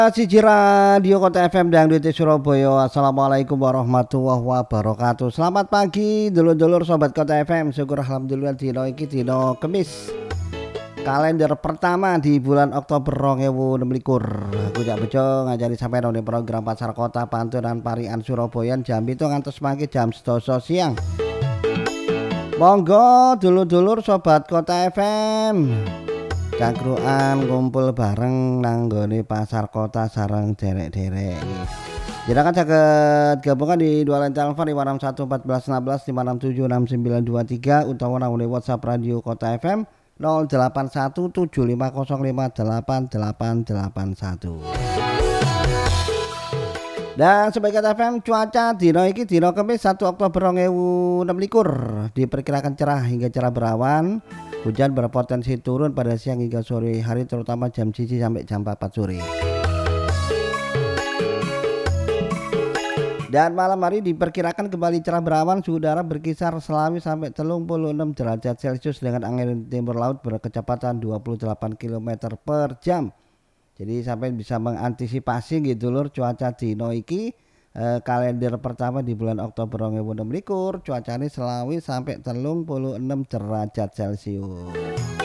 Siji Radio Kota FM Dangdut Surabaya. Assalamualaikum warahmatullahi wabarakatuh. Selamat pagi dulur-dulur sobat Kota FM. Syukur alhamdulillah dino iki dino Kamis. Kalender pertama di bulan Oktober 2026. Aku Jak Bejo ngajari sampai di program Pasar Kota Pantun dan Parian Surabaya jam itu ngantos mangke jam 12 siang. Monggo dulur-dulur sobat Kota FM. Cangkruan ngumpul bareng nanggone pasar kota sareng derek-derek. Silakan saged gabungan di dua line telepon 561 14 16 567 6923 utawa nang WhatsApp Radio Kota FM 081 7505 8881. Dan sebagai FM cuaca dino iki dino Kamis 1 Oktober 2026 diperkirakan cerah hingga cerah berawan. Hujan berpotensi turun pada siang hingga sore hari terutama jam 1 sampai jam 4 sore. Dan malam hari diperkirakan kembali cerah berawan, suhu udara berkisar selawi sampai 36 derajat Celcius dengan angin timur laut berkecepatan 28 km per jam. Jadi sampai bisa mengantisipasi gitu lur cuaca dino iki. Kalender pertama di bulan Oktober 2026 cuacanya selawi sampai 36 derajat Celcius.